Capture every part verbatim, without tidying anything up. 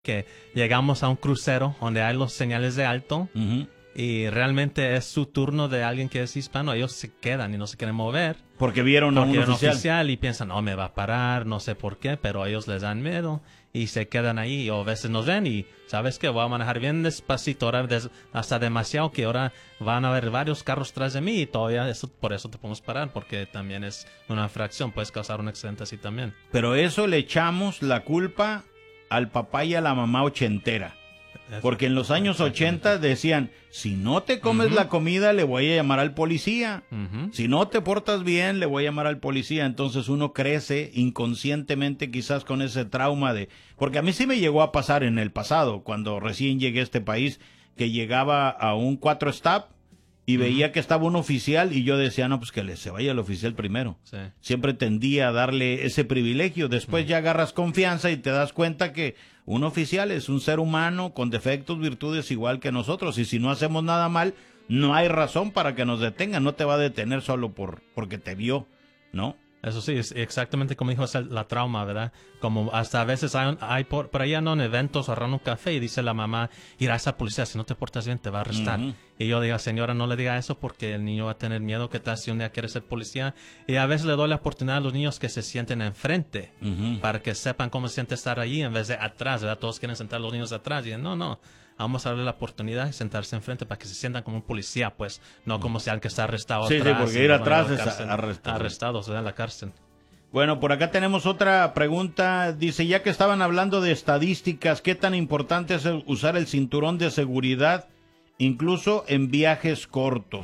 que llegamos a un crucero donde hay los señales de alto uh-huh. y realmente es su turno de alguien que es hispano. Ellos se quedan y no se quieren mover. Porque vieron a un Porque oficial. oficial y piensan, no, me va a parar, no sé por qué, pero a ellos les dan miedo y se quedan ahí. O a veces nos ven y, ¿sabes qué? Voy a manejar bien despacito, ahora des, hasta demasiado, que ahora van a haber varios carros tras de mí y todavía eso, por eso te podemos parar, porque también es una infracción, puedes causar un accidente así también. Pero eso le echamos la culpa al papá y a la mamá ochentera. Porque en los años ochenta decían, si no te comes uh-huh. la comida, le voy a llamar al policía. Uh-huh. Si no te portas bien, le voy a llamar al policía. Entonces uno crece inconscientemente quizás con ese trauma de... Porque a mí sí me llegó a pasar en el pasado, cuando recién llegué a este país, que llegaba a un cuatro stop y uh-huh. veía que estaba un oficial y yo decía, no, pues que le, se vaya el oficial primero. Sí. Siempre tendía a darle ese privilegio. Después uh-huh. ya agarras confianza y te das cuenta que un oficial es un ser humano con defectos, virtudes igual que nosotros, y si no hacemos nada mal, no hay razón para que nos detengan. No te va a detener solo por porque te vio, ¿no? Eso sí, es exactamente como dijo, es la trauma, ¿verdad? Como hasta a veces hay, hay por, por allá no en eventos agarrando un café y dice la mamá, irá a esa policía, si no te portas bien te va a arrestar. Uh-huh. Y yo digo, señora, no le diga eso porque el niño va a tener miedo, que tal si un día quiere ser policía. Y a veces le doy la oportunidad a los niños que se sienten enfrente, uh-huh. para que sepan cómo se siente estar allí en vez de atrás, ¿verdad? Todos quieren sentar a los niños atrás y no, no. Vamos a darle la oportunidad de sentarse enfrente para que se sientan como un policía, pues, no como si alguien que está arrestado sí, atrás. Sí, porque ir atrás es cárcel, arrestado. Arrestados, ¿verdad? En la cárcel. Bueno, por acá tenemos otra pregunta. Dice, ya que estaban hablando de estadísticas, ¿qué tan importante es usar el cinturón de seguridad, incluso en viajes cortos?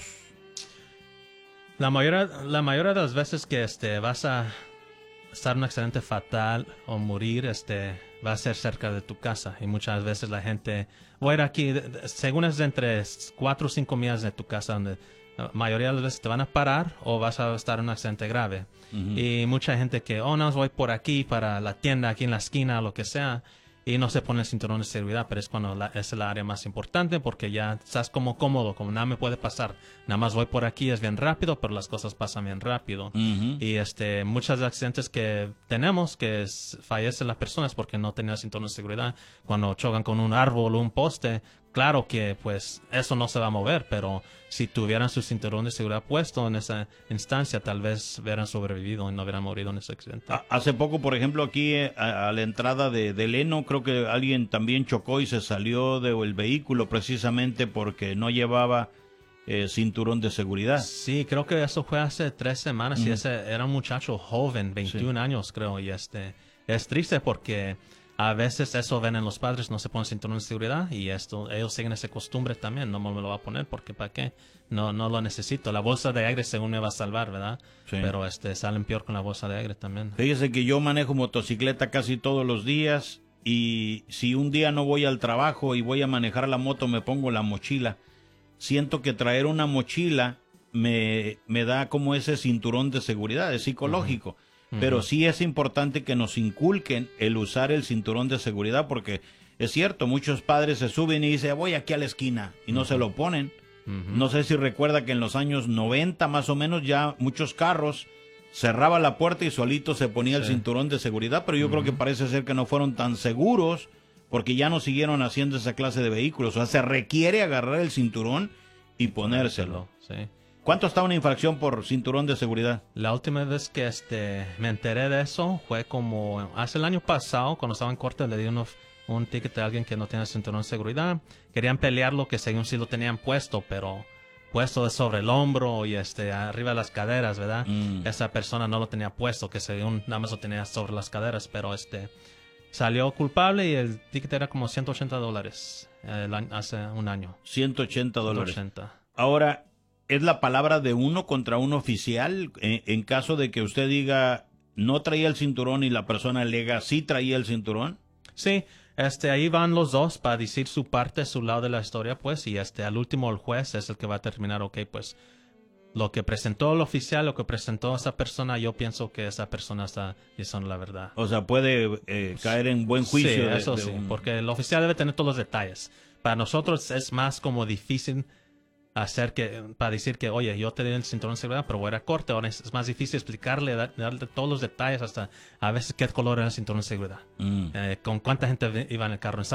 La mayoría, la mayoría de las veces que este, vas a estar en un accidente fatal o morir, este, va a ser cerca de tu casa. Y muchas veces la gente, voy a ir aquí, según es de entre cuatro o cinco millas de tu casa, donde la mayoría de las veces te van a parar o vas a estar en un accidente grave. Uh-huh. Y mucha gente que, oh, no, voy por aquí para la tienda, aquí en la esquina, lo que sea, y no se pone el cinturón de seguridad, pero es cuando la, es el área más importante porque ya estás como cómodo, como nada me puede pasar. Nada más voy por aquí, es bien rápido, pero las cosas pasan bien rápido. Uh-huh. Y este muchos accidentes que tenemos, que es, fallecen las personas porque no tenían cinturón de seguridad, cuando chocan con un árbol o un poste. Claro que pues eso no se va a mover, pero si tuvieran su cinturón de seguridad puesto en esa instancia, tal vez hubieran sobrevivido y no hubieran morido en ese accidente. Hace poco, por ejemplo, aquí a, a la entrada de, de Leno, creo que alguien también chocó y se salió del vehículo precisamente porque no llevaba eh, cinturón de seguridad. Sí, creo que eso fue hace tres semanas mm. y ese era un muchacho joven, veintiún sí. años creo, y este es triste porque a veces eso ven en los padres, no se ponen cinturón de seguridad y esto ellos siguen esa costumbre también, no me lo va a poner porque ¿para qué? No no lo necesito. La bolsa de aire según me va a salvar, ¿verdad? Sí. Pero este salen peor con la bolsa de aire también. Fíjese que yo manejo motocicleta casi todos los días y si un día no voy al trabajo y voy a manejar la moto me pongo la mochila. Siento que traer una mochila me, me da como ese cinturón de seguridad, es psicológico. Uh-huh. Pero sí es importante que nos inculquen el usar el cinturón de seguridad porque es cierto, muchos padres se suben y dicen voy aquí a la esquina y no uh-huh. se lo ponen. Uh-huh. No sé si recuerda que en los años noventa más o menos ya muchos carros cerraba la puerta y solito se ponía sí. el cinturón de seguridad, pero yo uh-huh. creo que parece ser que no fueron tan seguros porque ya no siguieron haciendo esa clase de vehículos. O sea, se requiere agarrar el cinturón y ponérselo. Sí. ¿Cuánto está una infracción por cinturón de seguridad? La última vez que este me enteré de eso fue como hace el año pasado, cuando estaba en corte, le di unos, un ticket a alguien que no tenía cinturón de seguridad. Querían pelearlo, que según sí lo tenían puesto, pero puesto de sobre el hombro y este arriba de las caderas, ¿verdad? Mm. Esa persona no lo tenía puesto, que según nada más lo tenía sobre las caderas, pero este salió culpable y el ticket era como ciento ochenta dólares eh, hace un año. ciento ochenta dólares. ciento ochenta. Ahora, ¿es la palabra de uno contra un oficial? En, en caso de que usted diga no traía el cinturón y la persona alega sí traía el cinturón. Sí, este, ahí van los dos para decir su parte, su lado de la historia, pues, y este, al último el juez es el que va a determinar, ok, pues, lo que presentó el oficial, lo que presentó esa persona, yo pienso que esa persona está diciendo la verdad. O sea, puede eh, caer en buen juicio. Sí, de, eso de sí, un... porque el oficial debe tener todos los detalles. Para nosotros es más como difícil hacer que, para decir que, oye, yo te di el cinturón de seguridad, pero voy a ir a corte. Ahora es, es más difícil explicarle, dar, darle todos los detalles, hasta a veces qué color era el cinturón de seguridad, mm. eh, con cuánta gente iba en el carro.